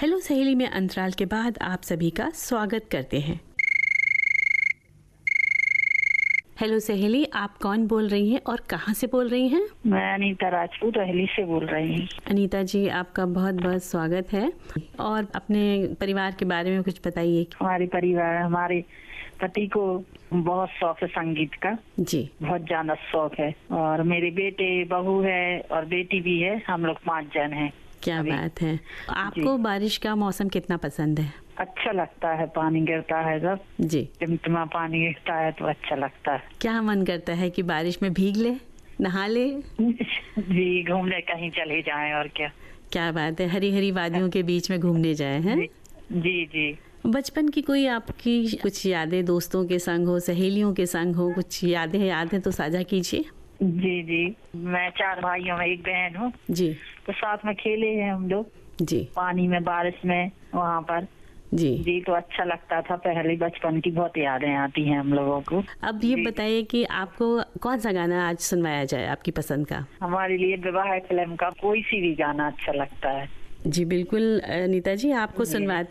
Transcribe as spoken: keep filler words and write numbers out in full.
Hello सहेली में अंतराल के बाद आप सभी का स्वागत करते हैं। हेलो सहेली, आप कौन बोल रही हैं और कहाँ से बोल रही हैं? मैं अनीता राजपूत अहली से बोल रही हूँ। अनीता जी, आपका बहुत बहुत स्वागत है। और अपने परिवार के बारे में कुछ बताइए। हमारे परिवार हमारे पति को बहुत शौक है संगीत का जी, बहुत ज्यादा शौक है। और मेरे बेटे बहू है और बेटी भी है, हम लोग पाँच जन हैं। क्या बात है। आपको बारिश का मौसम कितना पसंद है? अच्छा लगता है, पानी गिरता है जब जी, टिमटिमा पानी गिरता है तो अच्छा लगता है। क्या मन करता है कि बारिश में भीग ले, नहा ले? जी, घूमने कहीं चले जाएं और क्या। क्या बात है, हरी हरी वादियों के बीच में घूमने जाए हैं। जी जी। बचपन की कोई आपकी कुछ यादें दोस्तों के संग हो, सहेलियों के संग हो, कुछ यादें यादें तो साझा कीजिए। जी जी, मैं चार भाइयों में एक बहन हूँ जी, तो साथ में खेले हैं हम लोग जी पानी में, बारिश में, वहाँ पर। जी जी, तो अच्छा लगता था। पहले बचपन की बहुत यादें आती हैं हम लोगों को। अब ये बताइए कि आपको कौन सा गाना आज सुनवाया जाए आपकी पसंद का? हमारे लिए विवाह फिल्म का कोई सी भी गाना अच्छा लगता है। जी बिल्कुल अनीता जी, आपको सुनवाते